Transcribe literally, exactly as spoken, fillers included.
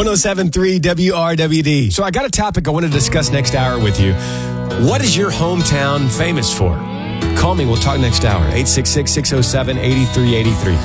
one oh seven point three W R W D. So I got a topic I want to discuss next hour with you. What is your hometown famous for? Call me. We'll talk next hour. eight six six, six oh seven, eight three eight three.